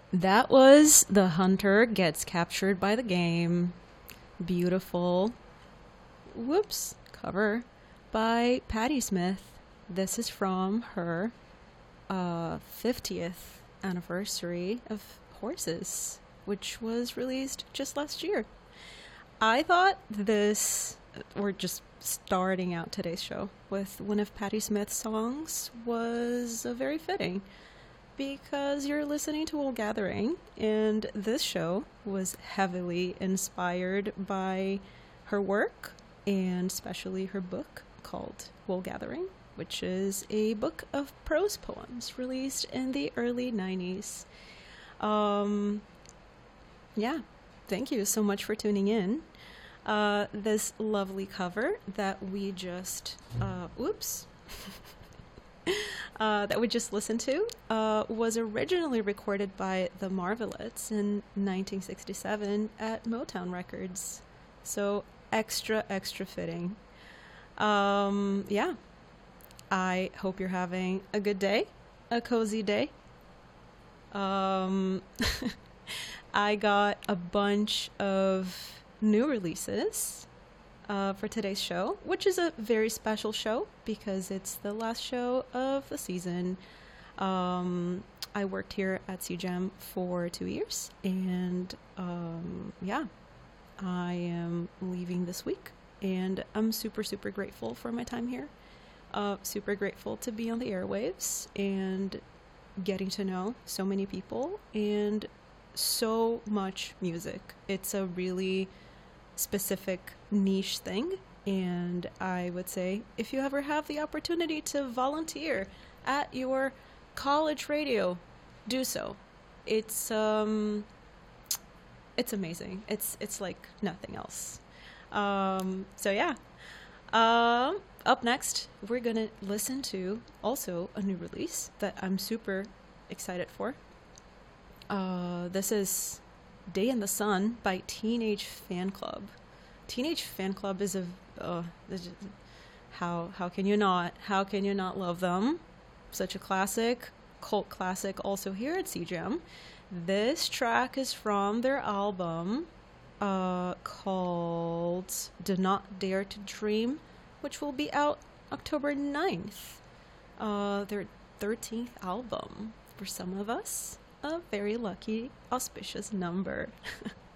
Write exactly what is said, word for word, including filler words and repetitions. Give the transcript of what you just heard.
That was The Hunter Gets Captured by the Game. Beautiful. Whoops. Cover by Patti Smith. This is from her uh, fiftieth anniversary of Horses, which was released just last year. I thought this, or just starting out today's show with one of Patti Smith's songs, was uh, very fitting because you're listening to Wool Gathering, and this show was heavily inspired by her work, and especially her book called Wool Gathering, which is a book of prose poems released in the early nineties. Um, yeah, thank you so much for tuning in. Uh, this lovely cover that we just, uh, oops, uh, that we just listened to uh, was originally recorded by the Marvelettes in nineteen sixty-seven at Motown Records. So extra, extra fitting. Um, yeah, I hope you're having a good day, a cozy day. Um, I got a bunch of new releases uh, for today's show, which is a very special show because it's the last show of the season. Um, I worked here at C G M for two years, and um, yeah, I am leaving this week, and I'm super, super grateful for my time here. Uh, super grateful to be on the airwaves and getting to know so many people and so much music. It's a really specific niche thing, and I would say if you ever have the opportunity to volunteer at your college radio, do so. It's um it's amazing. It's it's like nothing else. Um so yeah. Um up next we're gonna listen to also a new release that I'm super excited for. Uh this is Day in the Sun by Teenage Fan Club. Teenage Fan Club is a uh, how how can you not how can you not love them? Such a classic, cult classic. Also here at C G M. This track is from their album uh, called "Do Not Dare to Dream," which will be out October ninth. Uh, their thirteenth album. For some of us, a very lucky, auspicious number.